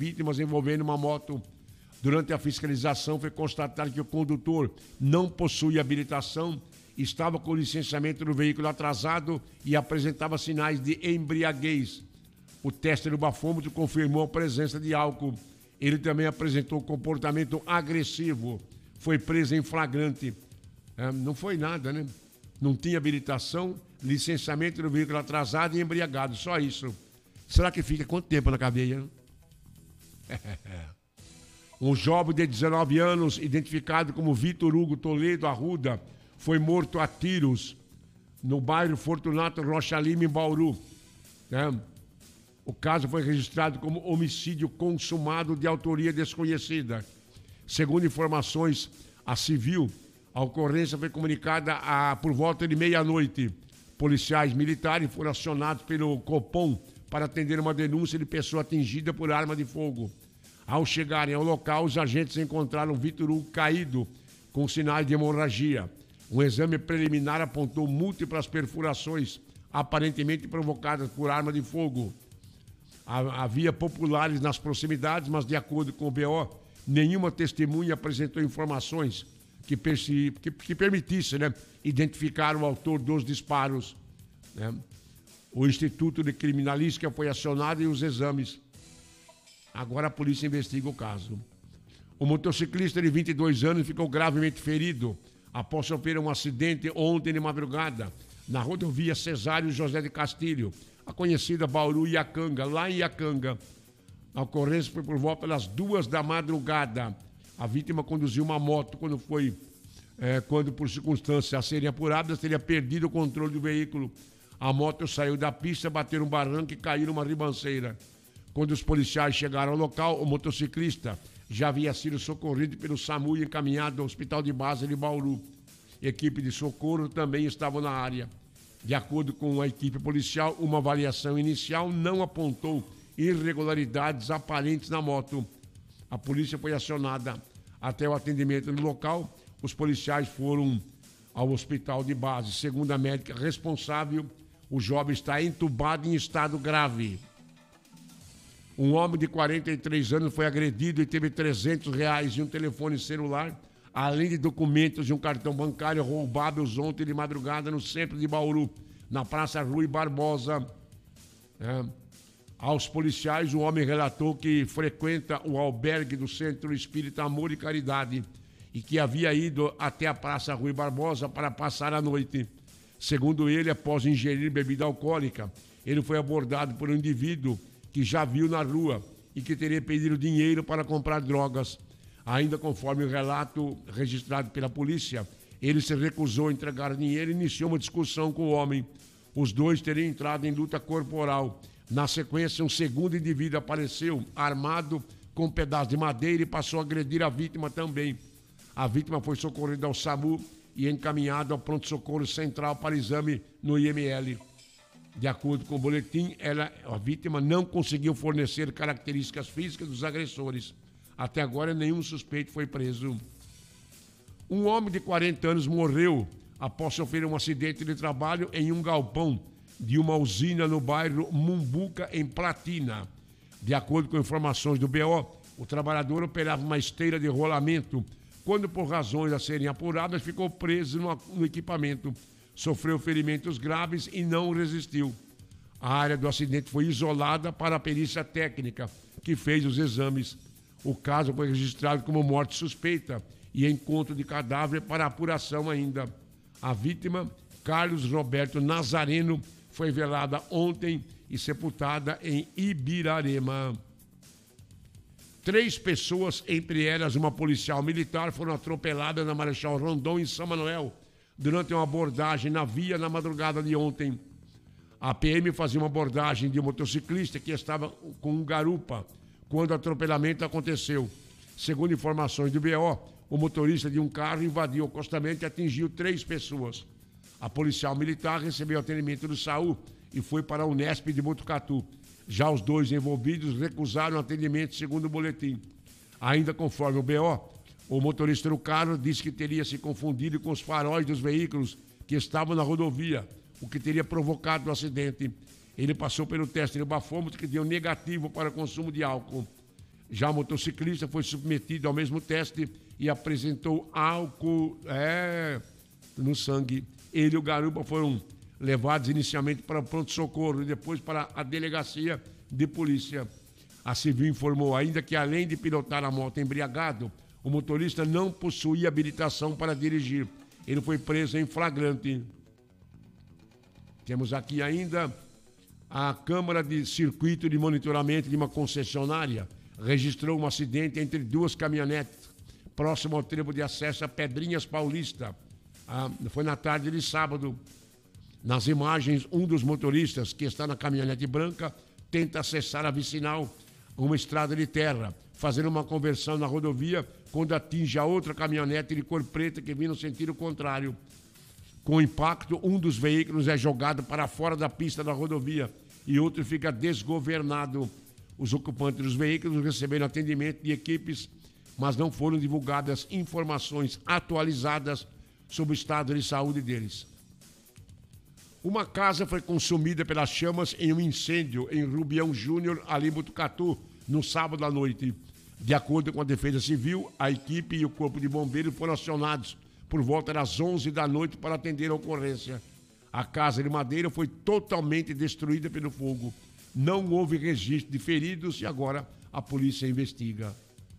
vítimas envolvendo uma moto. Durante a fiscalização foi constatado que o condutor não possui habilitação, estava com o licenciamento do veículo atrasado e apresentava sinais de embriaguez. O teste do bafômetro confirmou a presença de álcool. Ele também apresentou comportamento agressivo. Foi preso em flagrante. Não foi nada, né? Não tinha habilitação, licenciamento do veículo atrasado e embriagado. Só isso. Será que fica quanto tempo na cadeia? Um jovem de 19 anos, identificado como Vitor Hugo Toledo Arruda, foi morto a tiros no bairro Fortunato Rocha Lima, em Bauru. O caso foi registrado como homicídio consumado de autoria desconhecida. Segundo informações a civil, a ocorrência foi comunicada por volta de meia-noite. Policiais militares foram acionados pelo Copom para atender uma denúncia de pessoa atingida por arma de fogo. Ao chegarem ao local, os agentes encontraram Vitor Hugo caído, com sinais de hemorragia. Um exame preliminar apontou múltiplas perfurações, aparentemente provocadas por arma de fogo. Havia populares nas proximidades, mas, de acordo com o BO, nenhuma testemunha apresentou informações que permitisse, identificar o autor dos disparos. O Instituto de Criminalística foi acionado e os exames. Agora a polícia investiga o caso. O motociclista de 22 anos ficou gravemente ferido após sofrer um acidente ontem de madrugada na rodovia Cesário José de Castilho, a conhecida Bauru-Iacanga, lá em Iacanga. A ocorrência foi por volta das 2 da madrugada. A vítima conduziu uma moto quando por circunstâncias a serem apuradas, teria perdido o controle do veículo. A moto saiu da pista, bateu um barranco e caiu numa ribanceira. Quando os policiais chegaram ao local, o motociclista já havia sido socorrido pelo SAMU e encaminhado ao Hospital de Base de Bauru. Equipe de socorro também estava na área. De acordo com a equipe policial, uma avaliação inicial não apontou irregularidades aparentes na moto. A polícia foi acionada. Até o atendimento no local, os policiais foram ao Hospital de Base. Segundo a médica responsável, o jovem está entubado em estado grave. Um homem de 43 anos foi agredido e teve R$300 e um telefone celular, além de documentos e um cartão bancário roubados ontem de madrugada no centro de Bauru, na Praça Rui Barbosa. Aos policiais, o homem relatou que frequenta o albergue do Centro Espírita Amor e Caridade e que havia ido até a Praça Rui Barbosa para passar a noite. Segundo ele, após ingerir bebida alcoólica, ele foi abordado por um indivíduo que já viu na rua e que teria pedido dinheiro para comprar drogas. Ainda conforme o relato registrado pela polícia, ele se recusou a entregar dinheiro e iniciou uma discussão com o homem. Os dois teriam entrado em luta corporal. Na sequência, um segundo indivíduo apareceu armado com um pedaço de madeira e passou a agredir a vítima também. A vítima foi socorrida ao SAMU e encaminhada ao pronto-socorro central para exame no IML. De acordo com o boletim, a vítima não conseguiu fornecer características físicas dos agressores. Até agora, nenhum suspeito foi preso. Um homem de 40 anos morreu após sofrer um acidente de trabalho em um galpão de uma usina no bairro Mumbuca, em Platina. De acordo com informações do BO, o trabalhador operava uma esteira de rolamento quando, por razões a serem apuradas, ficou preso no equipamento. Sofreu ferimentos graves e não resistiu. A área do acidente foi isolada para a perícia técnica, que fez os exames. O caso foi registrado como morte suspeita e encontro de cadáver para apuração ainda. A vítima, Carlos Roberto Nazareno, foi velada ontem e sepultada em Ibirarema. 3 pessoas, entre elas uma policial militar, foram atropeladas na Marechal Rondon, em São Manuel, durante uma abordagem na via na madrugada de ontem. A PM fazia uma abordagem de um motociclista que estava com um garupa quando o atropelamento aconteceu. Segundo informações do BO, o motorista de um carro invadiu o acostamento e atingiu 3 pessoas. A policial militar recebeu atendimento do SAMU e foi para a Unesp de Botucatu. Já os 2 envolvidos recusaram atendimento, segundo o boletim. Ainda conforme o BO, o motorista do carro disse que teria se confundido com os faróis dos veículos que estavam na rodovia, o que teria provocado o acidente. Ele passou pelo teste de bafômetro, que deu negativo para consumo de álcool. Já o motociclista foi submetido ao mesmo teste e apresentou álcool no sangue. Ele e o garupa foram levados inicialmente para o pronto-socorro e depois para a delegacia de polícia. A civil informou ainda que, além de pilotar a moto embriagado, o motorista não possuía habilitação para dirigir. Ele foi preso em flagrante. Temos aqui ainda a Câmara de Circuito de Monitoramento de uma concessionária registrou um acidente entre duas caminhonetes próximo ao trevo de acesso a Pedrinhas Paulista. Foi na tarde de sábado. Nas imagens, um dos motoristas, que está na caminhonete branca, tenta acessar a vicinal, uma estrada de terra, fazendo uma conversão na rodovia, quando atinge a outra caminhonete de cor preta que vinha no sentido contrário. Com o impacto, um dos veículos é jogado para fora da pista da rodovia e outro fica desgovernado. Os ocupantes dos veículos receberam atendimento de equipes, mas não foram divulgadas informações atualizadas sobre o estado de saúde deles. Uma casa foi consumida pelas chamas em um incêndio em Rubião Júnior, ali em Botucatu, no sábado à noite. De acordo com a Defesa Civil, a equipe e o Corpo de Bombeiros foram acionados por volta das 11 da noite para atender a ocorrência. A casa de madeira foi totalmente destruída pelo fogo. Não houve registro de feridos e agora a polícia investiga.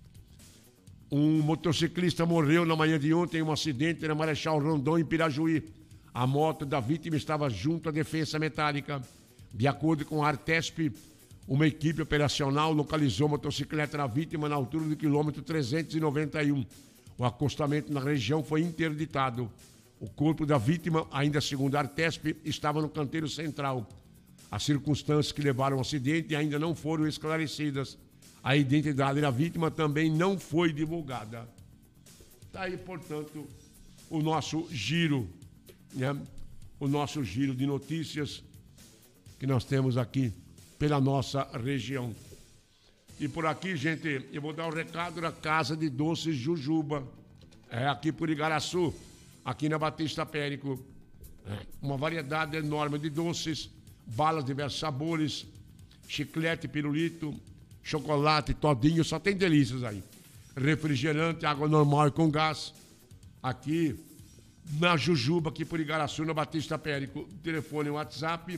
Um motociclista morreu na manhã de ontem em um acidente na Marechal Rondon, em Pirajuí. A moto da vítima estava junto à defensa metálica. De acordo com a Artesp, uma equipe operacional localizou a motocicleta da vítima na altura do quilômetro 391. O acostamento na região foi interditado. O corpo da vítima, ainda segundo a Artesp, estava no canteiro central. As circunstâncias que levaram ao acidente ainda não foram esclarecidas. A identidade da vítima também não foi divulgada. Está aí, portanto, o nosso giro, né? O nosso giro de notícias que nós temos aqui pela nossa região. E por aqui, gente, eu vou dar o recado da Casa de Doces Jujuba. É aqui por Igaraçu, aqui na Batista Périco. Uma variedade enorme de doces, balas de diversos sabores, chiclete, pirulito, chocolate, todinho, só tem delícias aí. Refrigerante, água normal e com gás. Aqui na Jujuba, aqui por Igaraçu, na Batista Périco. Telefone e WhatsApp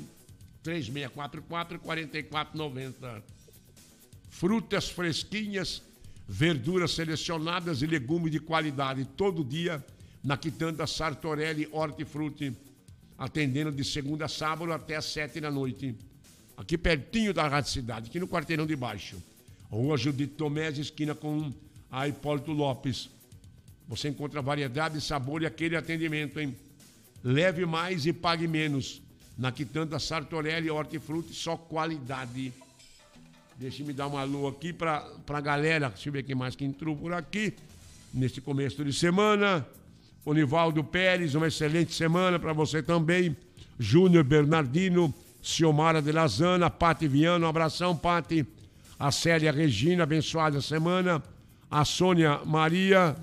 3644-4490. Frutas fresquinhas, verduras selecionadas e legumes de qualidade. Todo dia na Quitanda Sartorelli Hortifruti. Atendendo de segunda a sábado até às 7 da noite. Aqui pertinho da Rádio Cidade, aqui no quarteirão de baixo. Rua Judite Tomés, esquina com a Hipólito Lopes. Você encontra variedade, sabor e aquele atendimento, hein? Leve mais e pague menos. Na Quitanda Sartorelli Hortifruti, só qualidade. Deixa eu me dar uma alô aqui pra galera. Deixa eu ver quem mais que entrou por aqui. Neste começo de semana. O Nivaldo Pérez, uma excelente semana para você também. Júnior Bernardino, Ciomara de Lazana, Pati Viano, um abração, Pati. A Célia Regina, abençoada semana. A Sônia Maria,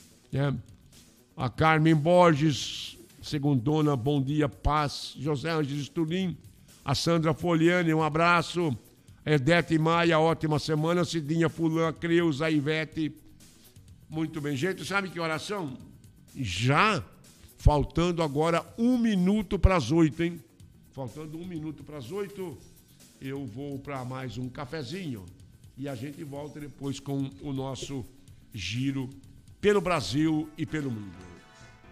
a Carmen Borges, segundona, bom dia, paz. José Angeles Tulim, a Sandra Foliani, um abraço. Edete Maia, ótima semana. Cidinha Fulã, Creuza, Ivete. Muito bem, gente, sabe que oração? Já faltando agora 1 minuto para as 8, hein? Faltando 1 minuto para as 8, eu vou para mais um cafezinho e a gente volta depois com o nosso giro pelo Brasil e pelo mundo.